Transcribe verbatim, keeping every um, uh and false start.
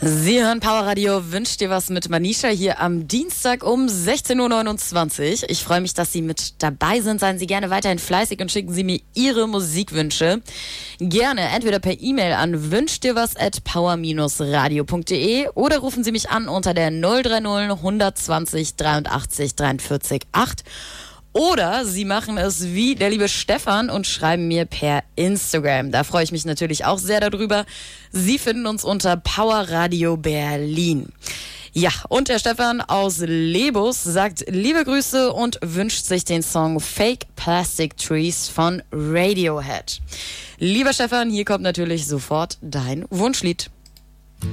Sie hören Power Radio, wünscht dir was mit Manisha hier am Dienstag um sechzehn Uhr neunundzwanzig. Ich freue mich, dass Sie mit dabei sind. Seien Sie gerne weiterhin fleißig und schicken Sie mir Ihre Musikwünsche. Gerne entweder per E-Mail an wünschdirwas at power radio punkt de oder rufen Sie mich an unter der null drei null hundertzwanzig dreiundachtzig dreiundvierzig acht. Oder Sie machen es wie der liebe Stefan und schreiben mir per Instagram. Da freue ich mich natürlich auch sehr darüber. Sie finden uns unter Power Radio Berlin. Ja, und der Stefan aus Lebus sagt liebe Grüße und wünscht sich den Song Fake Plastic Trees von Radiohead. Lieber Stefan, hier kommt natürlich sofort dein Wunschlied.